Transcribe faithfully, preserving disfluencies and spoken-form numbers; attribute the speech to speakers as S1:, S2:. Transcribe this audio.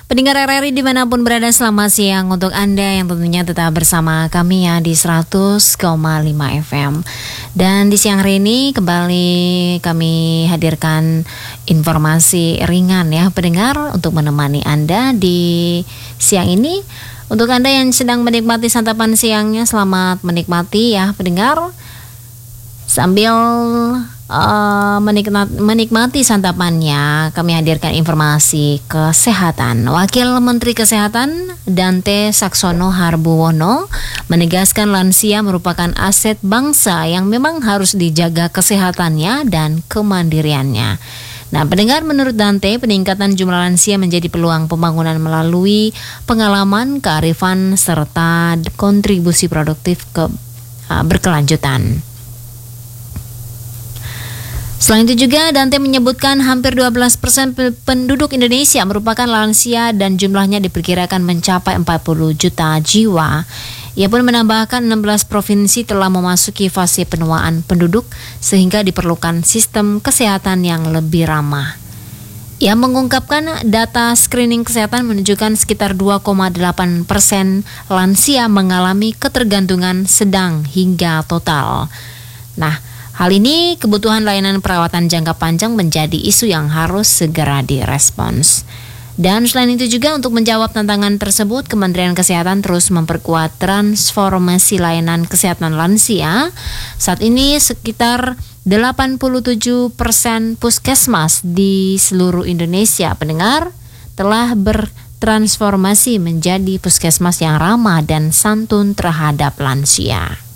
S1: Pendengar R R I dimanapun berada, selamat siang untuk Anda yang tentunya tetap bersama kami ya di seratus koma lima F M. Dan di siang hari ini kembali kami hadirkan informasi ringan ya pendengar untuk menemani Anda di siang ini. Untuk Anda yang sedang menikmati santapan siangnya, selamat menikmati ya pendengar. Sambil uh, menikmati, menikmati santapannya, kami hadirkan informasi kesehatan. Wakil Menteri Kesehatan Dante Saxono Harbuwono menegaskan lansia merupakan aset bangsa yang memang harus dijaga kesehatannya dan kemandiriannya. Nah, pendengar, menurut Dante, peningkatan jumlah lansia menjadi peluang pembangunan melalui pengalaman, kearifan, serta kontribusi produktif ke uh, berkelanjutan. Selain itu juga Dante menyebutkan hampir dua belas persen penduduk Indonesia merupakan lansia dan jumlahnya diperkirakan mencapai empat puluh juta jiwa. Ia pun menambahkan enam belas provinsi telah memasuki fase penuaan penduduk sehingga diperlukan sistem kesehatan yang lebih ramah. Ia mengungkapkan data screening kesehatan menunjukkan sekitar dua koma delapan persen lansia mengalami ketergantungan sedang hingga total. Nah, hal ini kebutuhan layanan perawatan jangka panjang menjadi isu yang harus segera direspons. Dan selain itu juga untuk menjawab tantangan tersebut, Kementerian Kesehatan terus memperkuat transformasi layanan kesehatan lansia. Saat ini sekitar delapan puluh tujuh persen puskesmas di seluruh Indonesia, pendengar, telah bertransformasi menjadi puskesmas yang ramah dan santun terhadap lansia.